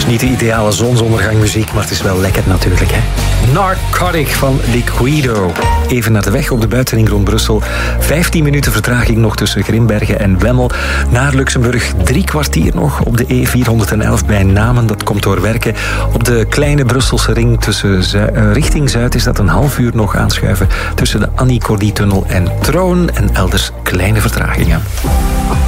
Niet de ideale zonsondergangmuziek, maar het is wel lekker natuurlijk, hè? Narcotic van Liquido. Even naar de weg op de buitenring rond Brussel. 15 minuten vertraging nog tussen Grimbergen en Wemmel. Naar Luxemburg 3 kwartier nog op de E411 bij Namen. Dat komt door werken. Op de kleine Brusselse ring richting Zuid is dat een half uur nog aanschuiven tussen de Annie Cordy-tunnel en Troon. En elders kleine vertragingen.